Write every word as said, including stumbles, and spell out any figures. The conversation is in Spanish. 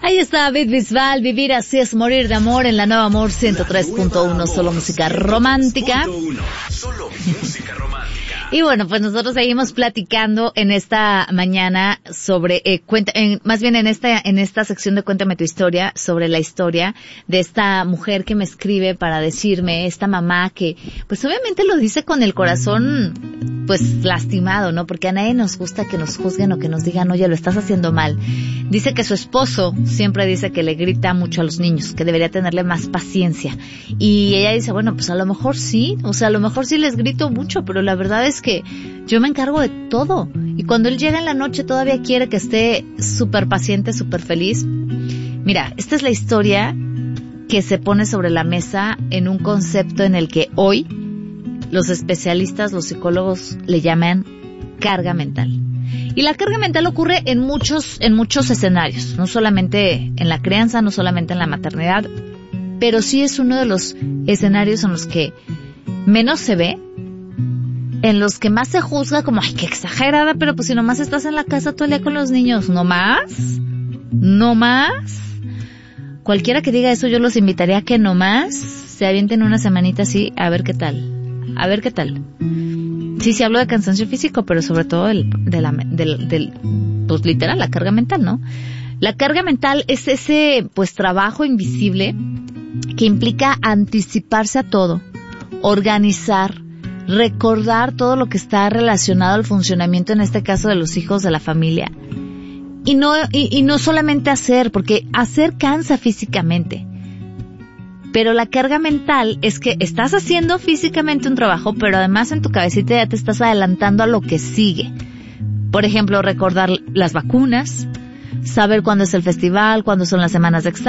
Ahí está David Bisbal, Vivir así es morir de amor en la Nueva Amor ciento tres punto uno, solo música romántica. Solo música romántica. Y bueno, pues nosotros seguimos platicando en esta mañana sobre, eh, cuenta, en, más bien en esta, en esta sección de Cuéntame tu historia, sobre la historia de esta mujer que me escribe para decirme, esta mamá que, pues obviamente lo dice con el corazón, pues lastimado, ¿no? Porque a nadie nos gusta que nos juzguen o que nos digan, oye, lo estás haciendo mal. Dice que su esposo siempre dice que le grita mucho a los niños, que debería tenerle más paciencia. Y ella dice, bueno, pues a lo mejor sí, o sea, a lo mejor sí les grito mucho, pero la verdad es que yo me encargo de todo. Y cuando él llega en la noche todavía quiere que esté súper paciente, súper feliz. Mira, esta es la historia que se pone sobre la mesa en un concepto en el que hoy los especialistas, los psicólogos le llaman carga mental. Y la carga mental ocurre en muchos, en muchos escenarios, no solamente en la crianza, no solamente en la maternidad, pero sí es uno de los escenarios en los que menos se ve, en los que más se juzga como, ay, qué exagerada, pero pues si nomás estás en la casa todo el día con los niños, ¿no más? ¿No más? Cualquiera que diga eso yo los invitaría a que nomás se avienten una semanita así, a ver qué tal, a ver qué tal. Sí, sí hablo de cansancio físico, pero sobre todo del, de la, del, del, pues literal, la carga mental, ¿no? La carga mental es ese, pues, trabajo invisible que implica anticiparse a todo, organizar, recordar todo lo que está relacionado al funcionamiento, en este caso de los hijos de la familia. Y no, y, y no solamente hacer, porque hacer cansa físicamente. Pero la carga mental es que estás haciendo físicamente un trabajo, pero además en tu cabecita ya te estás adelantando a lo que sigue. Por ejemplo, recordar las vacunas, saber cuándo es el festival, cuándo son las semanas de examen.